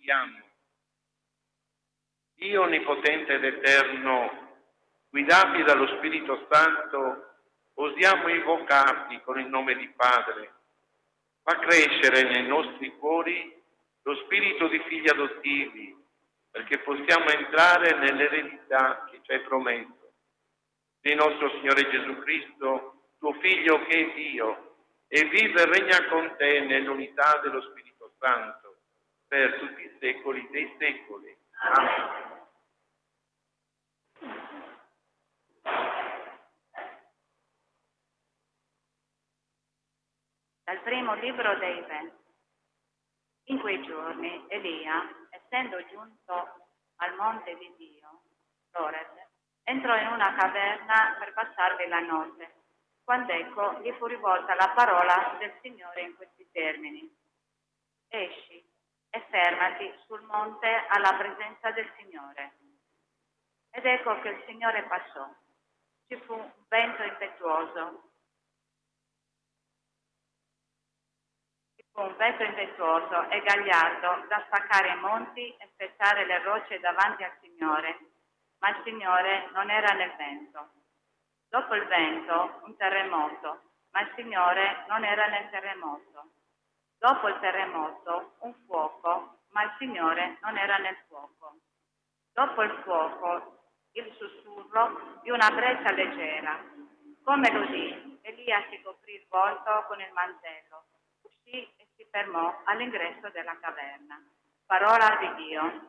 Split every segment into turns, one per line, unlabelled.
preghiamo. Dio Onnipotente ed Eterno, guidati dallo Spirito Santo, osiamo invocarti con il nome di Padre. Fa crescere nei nostri cuori lo spirito di figli adottivi, perché possiamo entrare nell'eredità che ci hai promesso. Di nostro Signore Gesù Cristo, tuo Figlio che è Dio, e vive e regna con te nell'unità dello Spirito Santo, per tutti i secoli dei secoli. Amen.
Dal primo libro dei Re. In quei giorni Elia, essendo giunto al monte di Dio, Oreb, entrò in una caverna per passarvi la notte, quando ecco gli fu rivolta la parola del Signore in questi termini: esci e fermati sul monte alla presenza del Signore. Ed ecco che il Signore passò. Ci fu un vento impetuoso e gagliardo da spaccare i monti e spezzare le rocce davanti al Signore, ma il Signore non era nel vento. Dopo il vento un terremoto, ma il Signore non era nel terremoto. Dopo il terremoto un fuoco, ma il Signore non era nel fuoco. Dopo il fuoco il sussurro di una brezza leggera. Come l'udì, Elia si coprì il volto con il mantello, uscì e si fermò all'ingresso della caverna. Parola di Dio.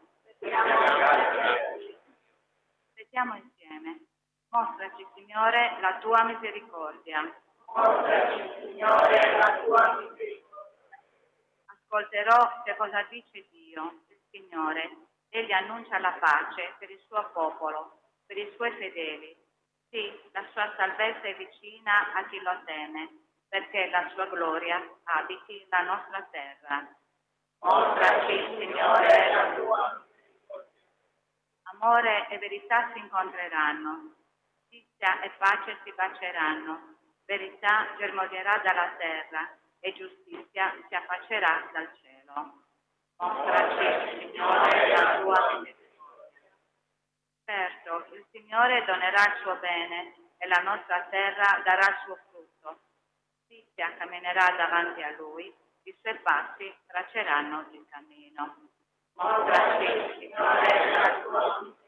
Ripetiamo insieme. Mostraci, Signore, la tua misericordia.
Mostraci, Signore, la tua misericordia.
Ascolterò che cosa dice Dio, il Signore. Egli annuncia la pace per il suo popolo, per i suoi fedeli. Sì, la sua salvezza è vicina a chi lo teme, perché la sua gloria abiti la nostra terra.
Mostraci, Signore, la tua misericordia.
Amore e verità si incontreranno, giustizia e pace si baceranno, verità germoglierà dalla terra e giustizia si affaccerà dal cielo. Mostraci, Signore, la tua misericordia. Certo, il Signore donerà il suo bene e la nostra terra darà il suo frutto. Giustizia camminerà davanti a lui, i suoi passi tracceranno il cammino.
Mostraci, Signore, la tua misericordia.